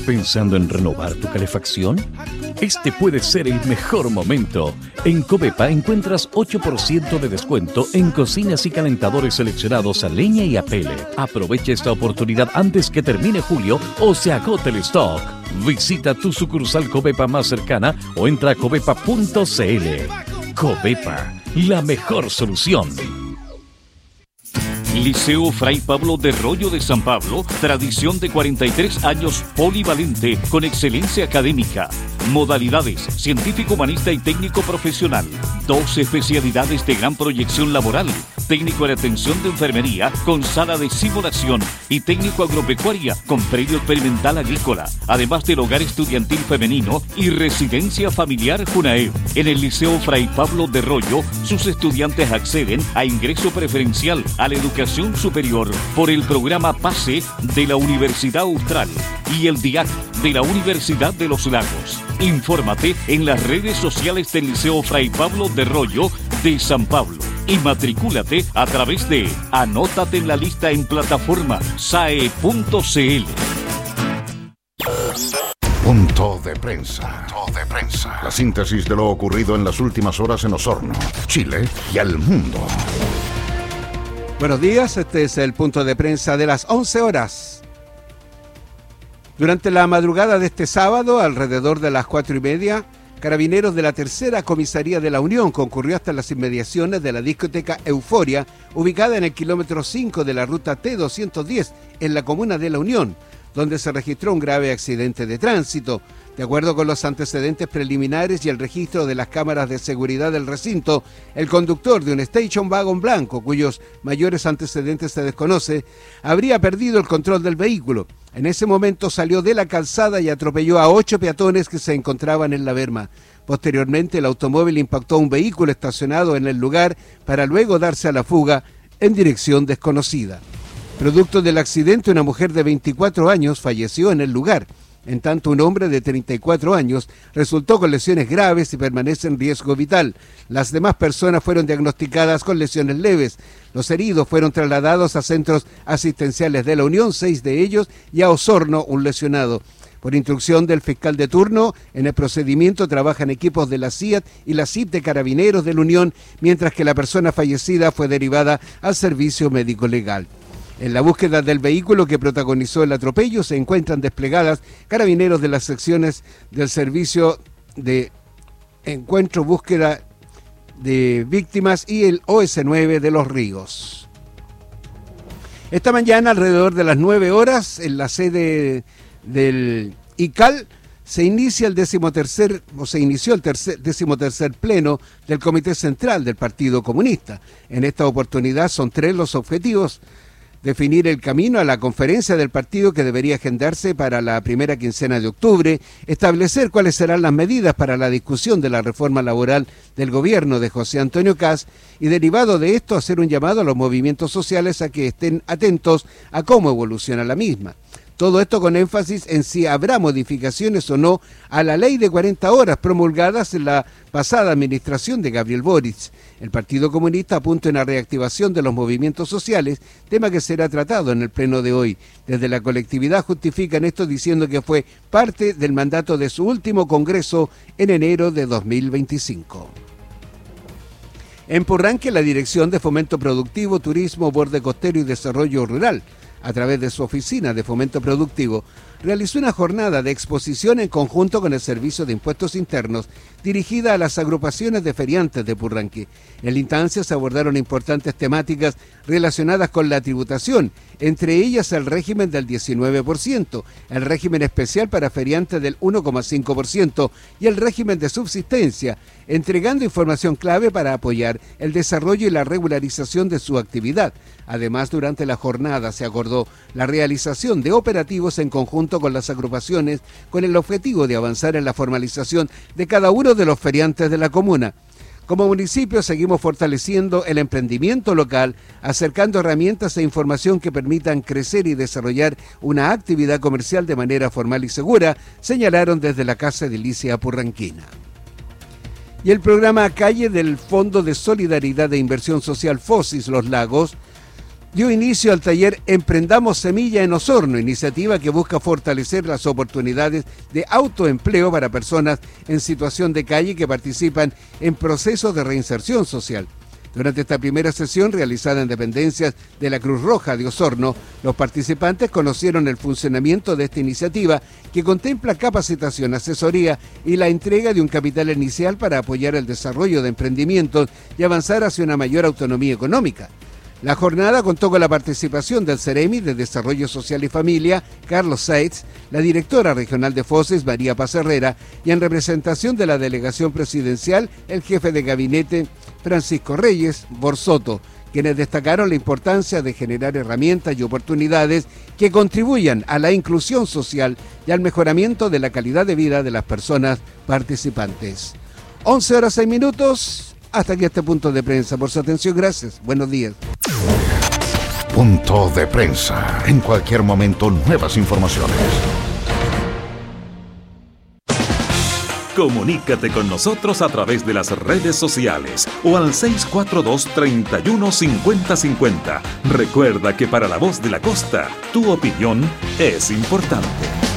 ¿Pensando en renovar tu calefacción? Este puede ser el mejor momento. En Covepa encuentras 8% de descuento en cocinas y calentadores seleccionados a leña y a pele. Aprovecha esta oportunidad antes que termine julio o se agote el stock. Visita tu sucursal Covepa más cercana o entra a covepa.cl. Covepa, la mejor solución. Liceo Fray Pablo de Rollo de San Pablo, tradición de 43 años polivalente con excelencia académica. Modalidades, científico, humanista y técnico profesional. 2 especialidades de gran proyección laboral. Técnico en atención de enfermería con sala de simulación y técnico agropecuaria con predio experimental agrícola. Además del hogar estudiantil femenino y residencia familiar Junae. En el Liceo Fray Pablo de Rollo, sus estudiantes acceden a ingreso preferencial a la educación superior por el programa PASE de la Universidad Austral y el DIAC de la Universidad de los Lagos. Infórmate en las redes sociales del Liceo Fray Pablo de Rollo de San Pablo y matricúlate a través de Anótate en la lista en plataforma sae.cl. Punto de prensa. La síntesis de lo ocurrido en las últimas horas en Osorno, Chile y al mundo. Buenos días, este es el punto de prensa de las 11 horas. Durante la madrugada de este sábado, alrededor de las 4:30, Carabineros de la Tercera Comisaría de la Unión concurrió hasta las inmediaciones de la discoteca Euforia, ubicada en el kilómetro 5 de la ruta T210, en la comuna de La Unión, donde se registró un grave accidente de tránsito. De acuerdo con los antecedentes preliminares y el registro de las cámaras de seguridad del recinto, el conductor de un station wagon blanco, cuyos mayores antecedentes se desconoce, habría perdido el control del vehículo. En ese momento salió de la calzada y atropelló a 8 peatones que se encontraban en la berma. Posteriormente, el automóvil impactó a un vehículo estacionado en el lugar para luego darse a la fuga en dirección desconocida. Producto del accidente, una mujer de 24 años falleció en el lugar. En tanto, un hombre de 34 años resultó con lesiones graves y permanece en riesgo vital. Las demás personas fueron diagnosticadas con lesiones leves. Los heridos fueron trasladados a centros asistenciales de La Unión, 6 de ellos, y a Osorno, un lesionado. Por instrucción del fiscal de turno, en el procedimiento trabajan equipos de la CIAT y la CIP de Carabineros de La Unión, mientras que la persona fallecida fue derivada al servicio médico legal. En la búsqueda del vehículo que protagonizó el atropello se encuentran desplegadas carabineros de las secciones del Servicio de Encuentro, Búsqueda de Víctimas y el OS9 de Los Ríos. Esta mañana, alrededor de las 9 horas, en la sede del ICAL, se inició el 13º pleno del Comité Central del Partido Comunista. En esta oportunidad son 3 los objetivos: definir el camino a la conferencia del partido que debería agendarse para la primera quincena de octubre, establecer cuáles serán las medidas para la discusión de la reforma laboral del gobierno de José Antonio Kast y, derivado de esto, hacer un llamado a los movimientos sociales a que estén atentos a cómo evoluciona la misma. Todo esto con énfasis en si habrá modificaciones o no a la ley de 40 horas promulgadas en la pasada administración de Gabriel Boric. El Partido Comunista apunta en la reactivación de los movimientos sociales, tema que será tratado en el pleno de hoy. Desde la colectividad justifican esto diciendo que fue parte del mandato de su último congreso en enero de 2025. En Purranque, la Dirección de Fomento Productivo, Turismo, Borde Costero y Desarrollo Rural, a través de su oficina de fomento productivo, realizó una jornada de exposición en conjunto con el Servicio de Impuestos Internos dirigida a las agrupaciones de feriantes de Purranque. En la instancia se abordaron importantes temáticas relacionadas con la tributación, entre ellas el régimen del 19%, el régimen especial para feriantes del 1,5% y el régimen de subsistencia, entregando información clave para apoyar el desarrollo y la regularización de su actividad. Además, durante la jornada se acordó la realización de operativos en conjunto con las agrupaciones con el objetivo de avanzar en la formalización de cada uno de los feriantes de la comuna. Como municipio seguimos fortaleciendo el emprendimiento local, acercando herramientas e información que permitan crecer y desarrollar una actividad comercial de manera formal y segura, señalaron desde la Casa Edilicia Purranquina. Y el programa Calle del Fondo de Solidaridad e Inversión Social FOSIS Los Lagos dio inicio al taller Emprendamos Semilla en Osorno, iniciativa que busca fortalecer las oportunidades de autoempleo para personas en situación de calle que participan en procesos de reinserción social. Durante esta primera sesión realizada en dependencias de la Cruz Roja de Osorno, los participantes conocieron el funcionamiento de esta iniciativa que contempla capacitación, asesoría y la entrega de un capital inicial para apoyar el desarrollo de emprendimientos y avanzar hacia una mayor autonomía económica. La jornada contó con la participación del Ceremi de Desarrollo Social y Familia, Carlos Seitz, la directora regional de FOSES, María Paz Herrera, y en representación de la delegación presidencial, el jefe de gabinete, Francisco Reyes Borsoto, quienes destacaron la importancia de generar herramientas y oportunidades que contribuyan a la inclusión social y al mejoramiento de la calidad de vida de las personas participantes. 11:06. Hasta aquí este punto de prensa. Por su atención, gracias. Buenos días. Punto de prensa. En cualquier momento, nuevas informaciones. Comunícate con nosotros a través de las redes sociales o al 642-315050. Recuerda que para La Voz de la Costa, tu opinión es importante.